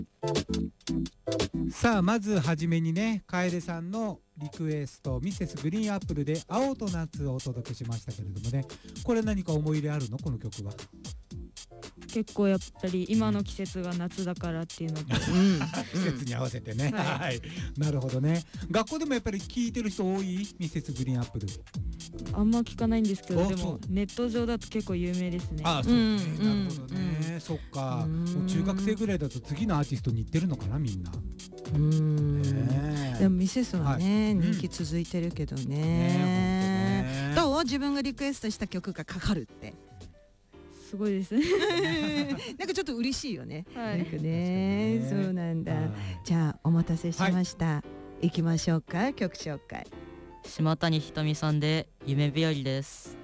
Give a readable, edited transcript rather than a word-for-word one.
さあまずはじめにね、楓さんのリクエストミセスグリーンアップルで青と夏をお届けしましたけれどもね、これ何か思い入れあるの、この曲は。 結構やっぱり今の季節が夏だからっていうのと、 季節に合わせてね、はい、なるほどね。学校でもやっぱり聴いてる人多い、ミセスグリーンアップル。 あんま聞かないんですけど、でもネット上だと結構有名ですね。 ああ、そうね、なるほどね、そっか。もう中学生ぐらいだと次のアーティストに行ってるのかな、みんな。 でもミセスはね、人気続いてるけどね。どう、自分がリクエストした曲がかかるって。 すごいですね。 なんかちょっと嬉しいよね。 はい、 なんかね、そうなんだ。じゃあお待たせしました。行きましょうか、曲紹介。 島谷ひとみさんで夢日和です。